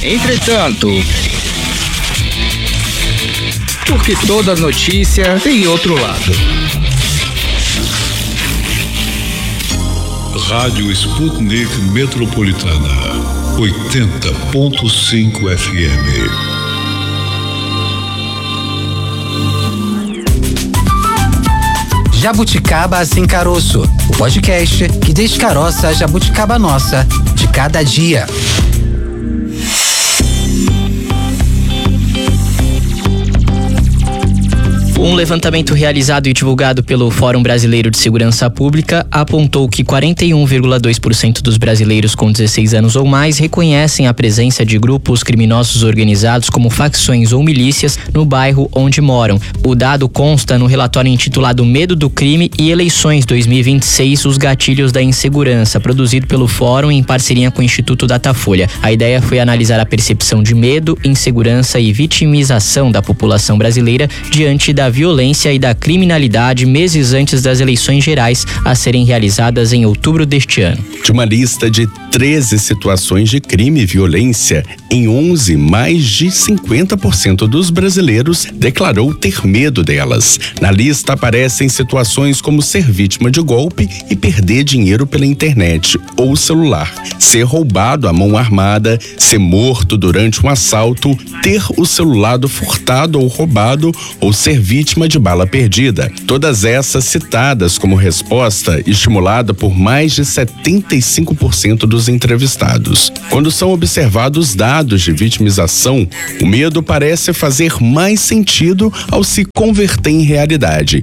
Entretanto, porque toda notícia tem outro lado. Rádio Sputnik Metropolitana, 80.5 FM. Jabuticaba Sem Caroço, o podcast que descaroça a jabuticaba nossa de cada dia. Um levantamento realizado e divulgado pelo Fórum Brasileiro de Segurança Pública apontou que 41,2% dos brasileiros com 16 anos ou mais reconhecem a presença de grupos criminosos organizados como facções ou milícias no bairro onde moram. O dado consta no relatório intitulado Medo do Crime e Eleições 2026, os gatilhos da insegurança, produzido pelo Fórum em parceria com o Instituto Datafolha. A ideia foi analisar a percepção de medo, insegurança e vitimização da população brasileira diante da violência e da criminalidade meses antes das eleições gerais a serem realizadas em outubro deste ano. De uma lista de 13 situações de crime e violência, em 11, mais de 50% dos brasileiros declarou ter medo delas. Na lista aparecem situações como ser vítima de golpe e perder dinheiro pela internet ou celular, ser roubado à mão armada, ser morto durante um assalto, ter o celular furtado ou roubado ou ser vítima de bala perdida. Todas essas citadas como resposta estimulada por mais de 75% dos entrevistados. Quando são observados dados de vitimização, o medo parece fazer mais sentido ao se converter em realidade.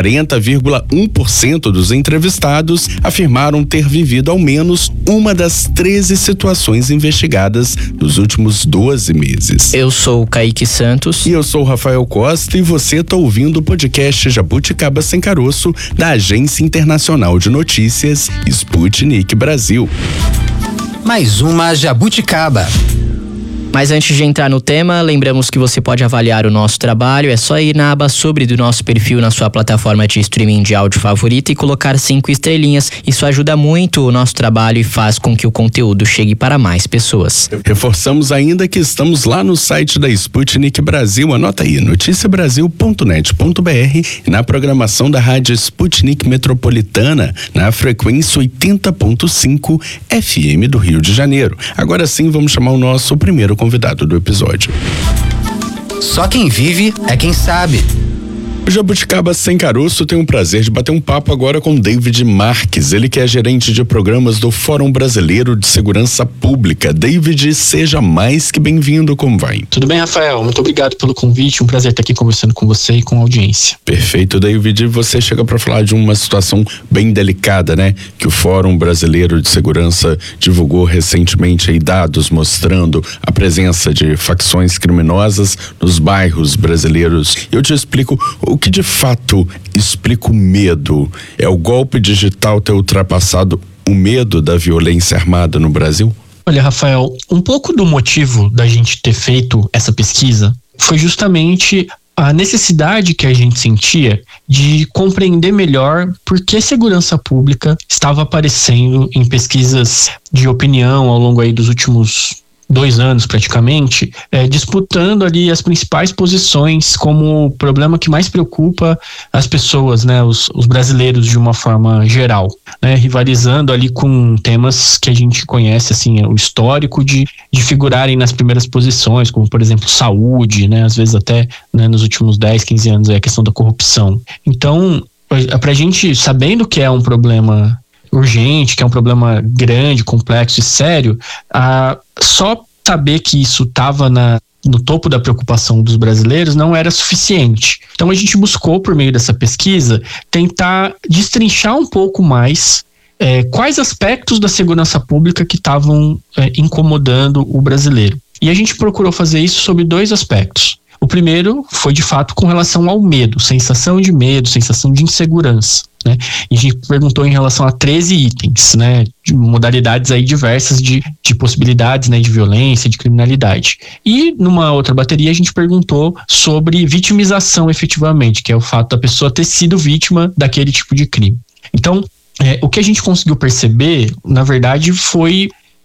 40,1% dos entrevistados afirmaram ter vivido ao menos uma das 13 situações investigadas nos últimos 12 meses. Eu sou o Kaique Santos. E eu sou o Rafael Costa e você está ouvindo o podcast Jabuticaba Sem Caroço da Agência Internacional de Notícias Sputnik Brasil. Mais uma jabuticaba. Mas antes de entrar no tema, lembramos que você pode avaliar o nosso trabalho. É só ir na aba sobre do nosso perfil na sua plataforma de streaming de áudio favorita e colocar 5 estrelinhas. Isso ajuda muito o nosso trabalho e faz com que o conteúdo chegue para mais pessoas. Reforçamos ainda que estamos lá no site da Sputnik Brasil. Anota aí, noticiabrasil.net.br e na programação da rádio Sputnik Metropolitana, na frequência 80.5 FM do Rio de Janeiro. Agora sim, vamos chamar o nosso primeiro convidado do episódio. Só quem vive é quem sabe. O Jabuticaba Sem Caroço tem o prazer de bater um papo agora com David Marques, ele que é gerente de programas do Fórum Brasileiro de Segurança Pública. David, seja mais que bem-vindo, como vai? Tudo bem, Rafael? Muito obrigado pelo convite, um prazer estar aqui conversando com você e com a audiência. Perfeito, David. Você chega para falar de uma situação bem delicada, né? Que o Fórum Brasileiro de Segurança divulgou recentemente aí dados mostrando a presença de facções criminosas nos bairros brasileiros. Eu te explico o que de fato explica o medo. É o golpe digital ter ultrapassado o medo da violência armada no Brasil? Olha, Rafael, um pouco do motivo da gente ter feito essa pesquisa foi justamente a necessidade que a gente sentia de compreender melhor por que a segurança pública estava aparecendo em pesquisas de opinião ao longo aí dos últimos 2 anos praticamente, disputando ali as principais posições como o problema que mais preocupa as pessoas, né, os brasileiros de uma forma geral, né, rivalizando ali com temas que a gente conhece, assim, o histórico de figurarem nas primeiras posições, como por exemplo saúde, né, às vezes até, né, nos últimos 10, 15 anos a questão da pra gente, sabendo que é um problema urgente, que é um problema grande, complexo e sério, só saber que isso estava no topo da preocupação dos brasileiros não era suficiente. Então a gente buscou, por meio dessa pesquisa, tentar destrinchar um pouco mais quais aspectos da segurança pública que estavam incomodando o brasileiro. E a gente procurou fazer isso sobre 2 aspectos. O primeiro foi, de fato, com relação ao medo, sensação de medo, sensação de insegurança, né? E a gente perguntou em relação a 13 itens, né? De modalidades aí diversas de possibilidades, né? De violência, de criminalidade. E numa outra bateria a gente perguntou sobre vitimização efetivamente, que é o fato da pessoa ter sido vítima daquele tipo de crime. Então, o que a gente conseguiu perceber, na verdade, foi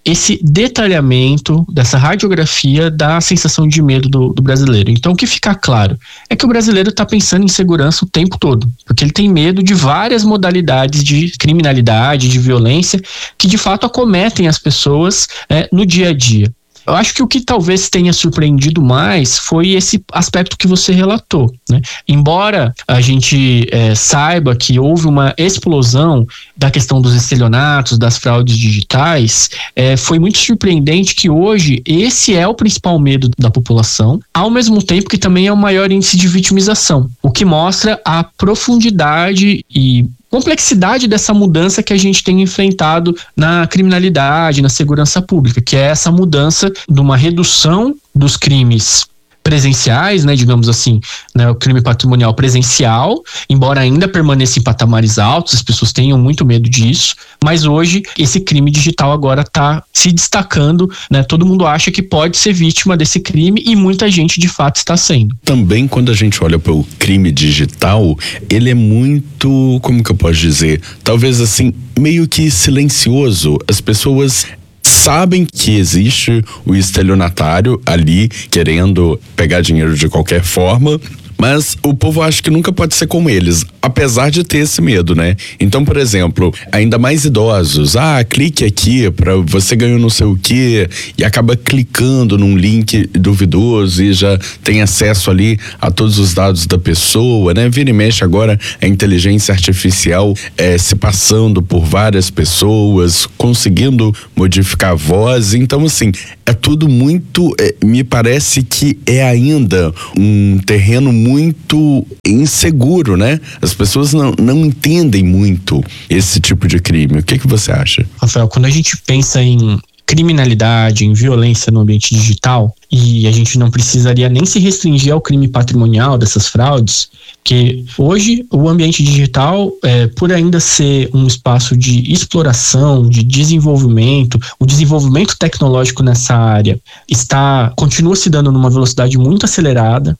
esse detalhamento dessa radiografia da sensação de medo do brasileiro. Então, o que fica claro é que o brasileiro está pensando em segurança o tempo todo, porque ele tem medo de várias modalidades de criminalidade, de violência, que de fato acometem as pessoas no dia a dia. Eu acho que o que talvez tenha surpreendido mais foi esse aspecto que você relatou, né? Embora a gente saiba que houve uma explosão da questão dos estelionatos, das fraudes digitais, foi muito surpreendente que hoje esse é o principal medo da população, ao mesmo tempo que também é o maior índice de vitimização, o que mostra a profundidade e complexidade dessa mudança que a gente tem enfrentado na criminalidade, na segurança pública, que é essa mudança de uma redução dos crimes presenciais, né, digamos assim, né, o crime patrimonial presencial, embora ainda permaneça em patamares altos, as pessoas tenham muito medo disso, mas hoje esse crime digital agora está se destacando, né, todo mundo acha que pode ser vítima desse crime e muita gente de fato está sendo. Também quando a gente olha para o crime digital, ele é muito, como que eu posso dizer, talvez assim, meio que silencioso. As pessoas sabem que existe o estelionatário ali querendo pegar dinheiro de qualquer forma, mas o povo acha que nunca pode ser como eles, apesar de ter esse medo, né? Então, por exemplo, ainda mais idosos, clique aqui pra você ganhar não sei o quê, e acaba clicando num link duvidoso e já tem acesso ali a todos os dados da pessoa, né? Vira e mexe agora a inteligência artificial se passando por várias pessoas, conseguindo modificar a voz. Então, assim, é tudo muito, me parece que é ainda um terreno muito inseguro, né? As pessoas não entendem muito esse tipo de crime. O que você acha? Rafael, quando a gente pensa em criminalidade, em violência no ambiente digital, e a gente não precisaria nem se restringir ao crime patrimonial dessas fraudes, que hoje o ambiente digital, por ainda ser um espaço de exploração, de desenvolvimento, o desenvolvimento tecnológico nessa área continua se dando numa velocidade muito acelerada.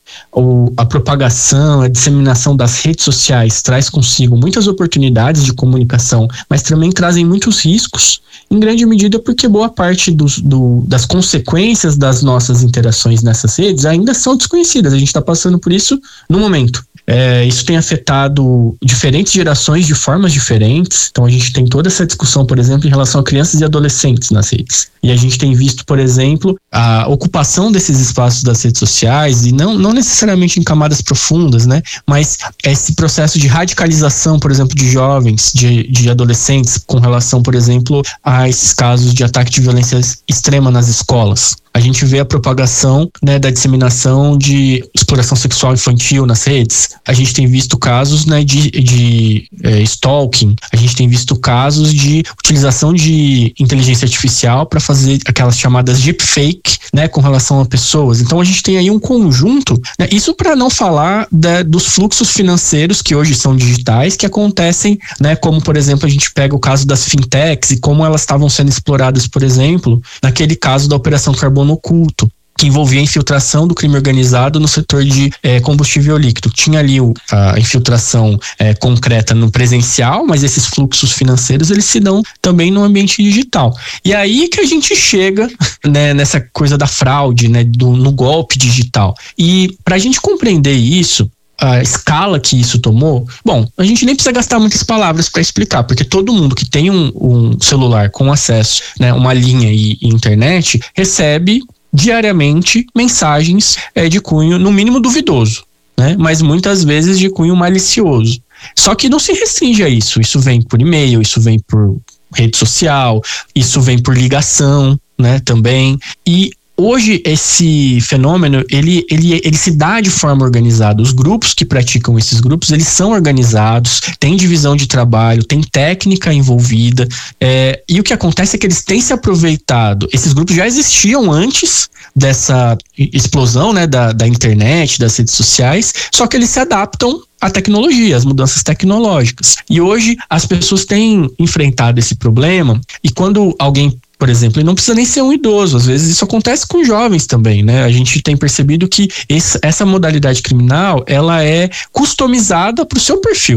A propagação, a disseminação das redes sociais traz consigo muitas oportunidades de comunicação, mas também trazem muitos riscos, em grande medida porque boa parte das consequências das nossas interações nessas redes ainda são desconhecidas. A gente está passando por isso no momento. Isso tem afetado diferentes gerações de formas diferentes. Então a gente tem toda essa discussão, por exemplo, em relação a crianças e adolescentes nas redes. E a gente tem visto, por exemplo, a ocupação desses espaços das redes sociais, e não necessariamente em camadas profundas, né? Mas esse processo de radicalização, por exemplo, de jovens, de adolescentes, com relação, por exemplo, a esses casos de ataque de violência extrema nas escolas. A gente vê a propagação, né, da disseminação de exploração sexual infantil nas redes. A gente tem visto casos, né, de stalking. A gente tem visto casos de utilização de inteligência artificial para fazer aquelas chamadas deepfake, né, com relação a pessoas. Então a gente tem aí um conjunto, né, isso para não falar dos fluxos financeiros que hoje são digitais, que acontecem, né, como por exemplo a gente pega o caso das fintechs e como elas estavam sendo exploradas, por exemplo, naquele caso da Operação Carbono Oculto, que envolvia a infiltração do crime organizado no setor de combustível líquido. Tinha ali a infiltração concreta no presencial, mas esses fluxos financeiros eles se dão também no ambiente digital. E aí que a gente chega, né, nessa coisa da fraude, né, no golpe digital. E para a gente compreender isso, a escala que isso tomou, bom, a gente nem precisa gastar muitas palavras para explicar, porque todo mundo que tem um celular com acesso, né, uma linha e internet, recebe diariamente mensagens de cunho, no mínimo duvidoso, né, mas muitas vezes de cunho malicioso. Só que não se restringe a isso. Isso vem por e-mail, isso vem por rede social, isso vem por ligação, né, também. E hoje esse fenômeno, ele se dá de forma organizada. Os grupos que praticam esses grupos, eles são organizados, tem divisão de trabalho, tem técnica envolvida, e o que acontece é que eles têm se aproveitado. Esses grupos já existiam antes dessa explosão, né, da internet, das redes sociais, só que eles se adaptam à tecnologia, às mudanças tecnológicas. E hoje as pessoas têm enfrentado esse problema, e quando alguém, por exemplo, e não precisa nem ser um idoso, às vezes isso acontece com jovens também, né? A gente tem percebido que essa modalidade criminal, ela é customizada para o seu perfil.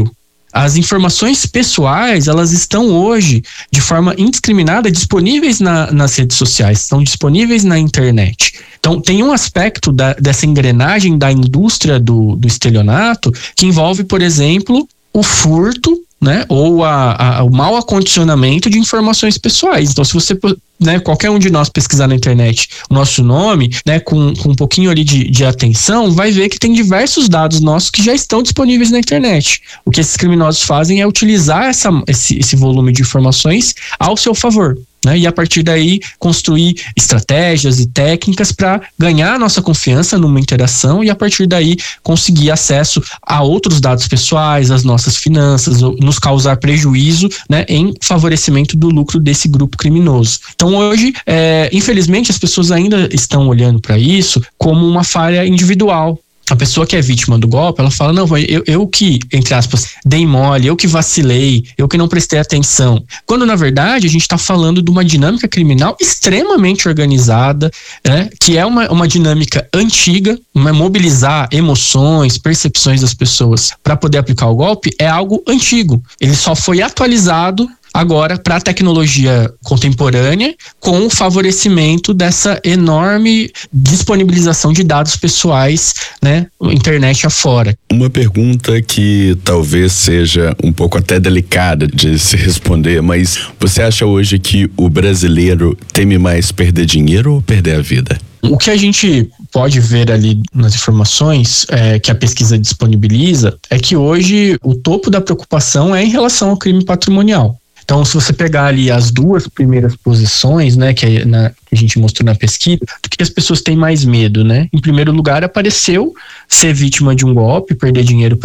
As informações pessoais, elas estão hoje de forma indiscriminada disponíveis nas redes sociais, estão disponíveis na internet. Então, tem um aspecto dessa engrenagem da indústria do estelionato que envolve, por exemplo, o furto, né, ou o mau acondicionamento de informações pessoais. Então, se você, né, qualquer um de nós pesquisar na internet o nosso nome, né, com um pouquinho ali de atenção, vai ver que tem diversos dados nossos que já estão disponíveis na internet. O que esses criminosos fazem é utilizar esse volume de informações ao seu favor, né, e a partir daí construir estratégias e técnicas para ganhar a nossa confiança numa interação e a partir daí conseguir acesso a outros dados pessoais, as nossas finanças, nos causar prejuízo, né, em favorecimento do lucro desse grupo criminoso. Então hoje, infelizmente, as pessoas ainda estão olhando para isso como uma falha individual. A pessoa que é vítima do golpe, ela fala, não, eu que, entre aspas, dei mole, eu que vacilei, eu que não prestei atenção. Quando, na verdade, a gente está falando de uma dinâmica criminal extremamente organizada, né, que é uma dinâmica antiga, mobilizar emoções, percepções das pessoas para poder aplicar o golpe é algo antigo. Ele só foi atualizado agora para a tecnologia contemporânea com o favorecimento dessa enorme disponibilização de dados pessoais, né, internet afora. Uma pergunta que talvez seja um pouco até delicada de se responder, mas você acha hoje que o brasileiro teme mais perder dinheiro ou perder a vida? O que a gente pode ver ali nas informações que a pesquisa disponibiliza é que hoje o topo da preocupação é em relação ao crime patrimonial. Então, se você pegar ali as duas primeiras posições, né, que a gente mostrou na pesquisa, do que as pessoas têm mais medo, né? Em primeiro lugar, apareceu ser vítima de um golpe, perder dinheiro